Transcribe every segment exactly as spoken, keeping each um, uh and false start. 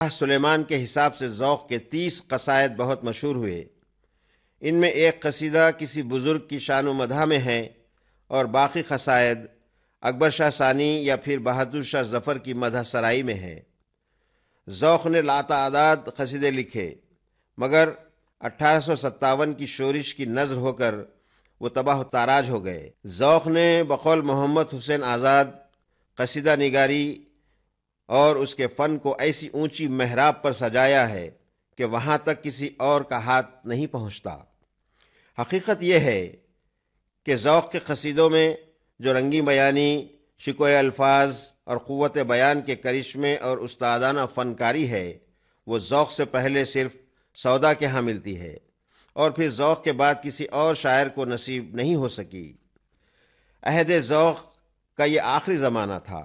سلیمان کے حساب سے ذوق کے تیس قصائد بہت مشہور ہوئے۔ ان میں ایک قصیدہ کسی بزرگ کی شان و مدح میں ہے اور باقی قصائد اکبر شاہ ثانی یا پھر بہادر شاہ ظفر کی مدح سرائی میں ہے۔ ذوق نے لاتعداد قصیدے لکھے، مگر اٹھارہ سو ستاون کی شورش کی نظر ہو کر وہ تباہ و تاراج ہو گئے۔ ذوق نے بقول محمد حسین آزاد قصیدہ نگاری اور اس کے فن کو ایسی اونچی محراب پر سجایا ہے کہ وہاں تک کسی اور کا ہاتھ نہیں پہنچتا۔ حقیقت یہ ہے کہ ذوق کے قصیدوں میں جو رنگی بیانی، شکوہ الفاظ اور قوت بیان کے کرشمے اور استادانہ فنکاری ہے، وہ ذوق سے پہلے صرف سودا کے ہاں ملتی ہے اور پھر ذوق کے بعد کسی اور شاعر کو نصیب نہیں ہو سکی۔ عہد ذوق کا یہ آخری زمانہ تھا۔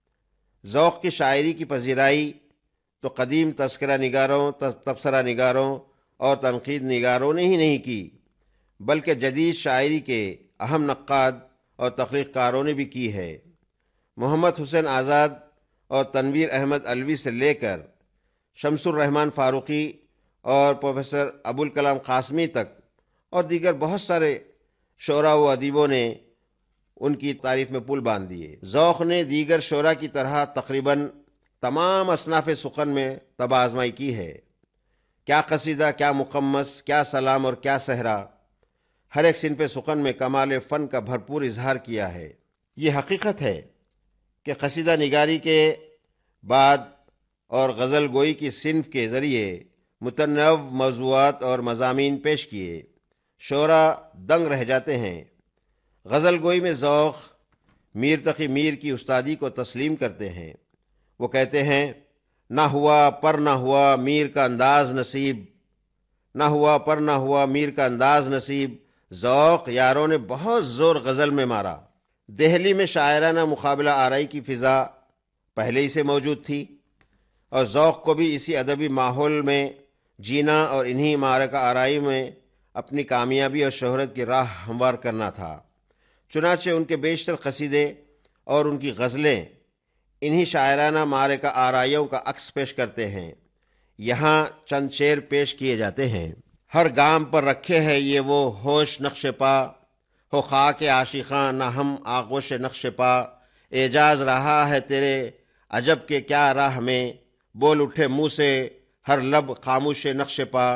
ذوق کی شاعری کی پذیرائی تو قدیم تذکرہ نگاروں، تبصرہ نگاروں اور تنقید نگاروں نے ہی نہیں کی، بلکہ جدید شاعری کے اہم نقاد اور تخلیق کاروں نے بھی کی ہے۔ محمد حسین آزاد اور تنویر احمد علوی سے لے کر شمس الرحمن فاروقی اور پروفیسر ابوالکلام قاسمی تک اور دیگر بہت سارے شعراء و ادیبوں نے ان کی تعریف میں پل باندھ دیے۔ ذوق نے دیگر شعراء کی طرح تقریباً تمام اصناف سخن میں طبع آزمائی کی ہے۔ کیا قصیدہ، کیا مقمص، کیا سلام اور کیا صحرا، ہر ایک صنف سخن میں کمال فن کا بھرپور اظہار کیا ہے۔ یہ حقیقت ہے کہ قصیدہ نگاری کے بعد اور غزل گوئی کی صنف کے ذریعے متنوع موضوعات اور مضامین پیش کیے، شعراء دنگ رہ جاتے ہیں۔ غزل گوئی میں ذوق میر تقی میر کی استادی کو تسلیم کرتے ہیں۔ وہ کہتے ہیں، نہ ہوا پر نہ ہوا میر کا انداز نصیب، نہ ہوا پر نہ ہوا میر کا انداز نصیب، ذوق یاروں نے بہت زور غزل میں مارا۔ دہلی میں شاعرانہ مقابلہ آرائی کی فضا پہلے ہی سے موجود تھی اور ذوق کو بھی اسی ادبی ماحول میں جینا اور انہی معرکہ آرائی میں اپنی کامیابی اور شہرت کی راہ ہموار کرنا تھا۔ چنانچہ ان کے بیشتر قصیدے اور ان کی غزلیں انہی شاعرانہ معرکہ آرائیوں کا عکس پیش کرتے ہیں۔ یہاں چند شعر پیش کیے جاتے ہیں۔ ہر گام پر رکھے ہے یہ وہ ہوش نقش پا، ہو خاک عاشقاں نہ ہم آغوش نقش پا، اعجاز رہا ہے تیرے عجب کے کیا راہ میں، بول اٹھے منہ سے ہر لب خاموش نقش پا،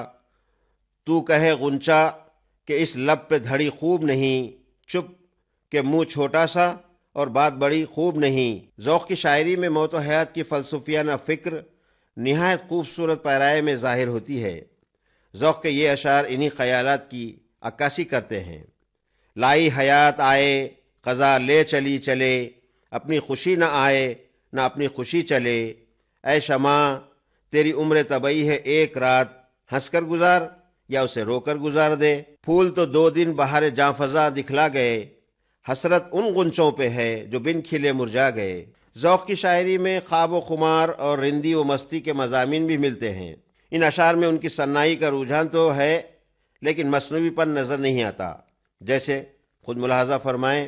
تو کہے غنچہ کہ اس لب پہ دھڑی خوب نہیں، چپ کہ منہ چھوٹا سا اور بات بڑی خوب نہیں۔ ذوق کی شاعری میں موت و حیات کی فلسفیانہ فکر نہایت خوبصورت پیرائے میں ظاہر ہوتی ہے۔ ذوق کے یہ اشعار انہی خیالات کی عکاسی کرتے ہیں۔ لائی حیات آئے قضا لے چلی چلے، اپنی خوشی نہ آئے نہ اپنی خوشی چلے، اے شمع تیری عمر طبعی ہے ایک رات، ہنس کر گزار یا اسے رو کر گزار دے، پھول تو دو دن بہار جاں فضا دکھلا گئے، حسرت ان غنچوں پہ ہے جو بن کھلے مرجا گئے۔ ذوق کی شاعری میں خواب و خمار اور رندی و مستی کے مضامین بھی ملتے ہیں۔ ان اشعار میں ان کی صنائی کا رجحان تو ہے لیکن مصنوعی پن نظر نہیں آتا۔ جیسے خود ملاحظہ فرمائیں،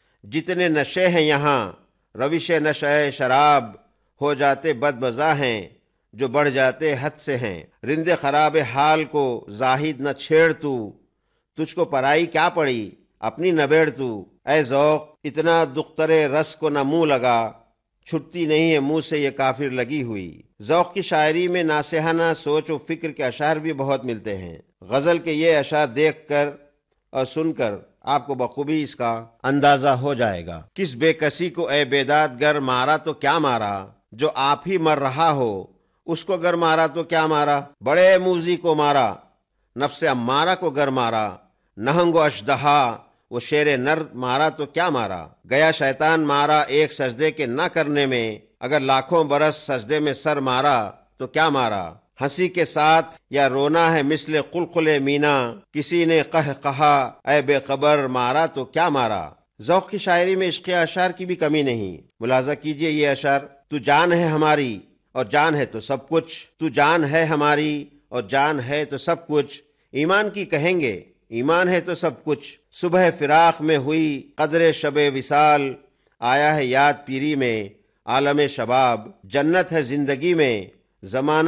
جتنے نشے ہیں یہاں روش نشہ شراب، ہو جاتے بد مزہ ہیں جو بڑھ جاتے حد سے ہیں، رند خراب حال کو زاہد نہ چھیڑ تو، تجھ کو پرائی کیا پڑی اپنی نبیڑ تو، اے ذوق اتنا دختر رس کو نہ منہ لگا، چھٹتی نہیں ہے منہ سے یہ کافر لگی ہوئی۔ ذوق کی شاعری میں ناصحانہ سوچ و فکر کے اشعار بھی بہت ملتے ہیں۔ غزل کے یہ اشعار دیکھ کر اور سن کر آپ کو بخوبی اس کا اندازہ ہو جائے گا۔ کس بے کسی کو اے بیداد گر مارا تو کیا مارا، جو آپ ہی مر رہا ہو اس کو گر مارا تو کیا مارا، بڑے موذی کو مارا نفس امارہ کو گر مارا، نہنگ و اشدہا وہ شیر نر مارا تو کیا مارا، گیا شیطان مارا ایک سجدے کے نہ کرنے میں، اگر لاکھوں برس سجدے میں سر مارا تو کیا مارا، ہنسی کے ساتھ یا رونا ہے مثل قلقل مینا، کسی نے قہ کہا اے بے خبر مارا تو کیا مارا۔ ذوق کی شاعری میں عشقی اشعار کی بھی کمی نہیں۔ ملاحظہ کیجئے یہ اشعار، تو جان ہے ہماری اور جان ہے تو سب کچھ، تو جان ہے ہماری اور جان ہے تو سب کچھ، ایمان کی کہیں گے ایمان ہے تو سب کچھ، صبح فراق میں ہوئی قدر شب وصال، آیا ہے یاد پیری میں عالم شباب، جنت ہے زندگی میں زمانہ